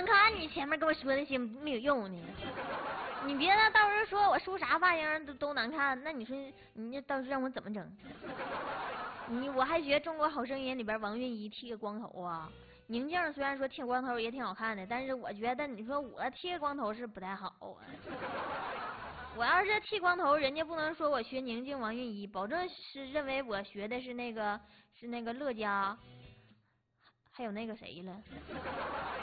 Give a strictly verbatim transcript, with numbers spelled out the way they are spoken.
看你前面跟我说那些没有用呢。你别那到时候说我梳啥发型都都难看，那你说你这到时候让我怎么整？你我还学《中国好声音》里边王韵一剃个光头啊。宁静虽然说剃光头也挺好看的，但是我觉得你说我剃光头是不太好啊。我要是剃光头，人家不能说我学宁静、王韵一，保证是认为我学的是那个是那个乐嘉，还有那个谁了。